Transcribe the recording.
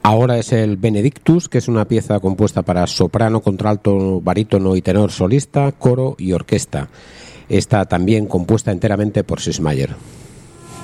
Ahora es el Benedictus, que es una pieza compuesta para soprano, contralto, barítono y tenor solista, coro y orquesta. Está también compuesta enteramente por Sismayer.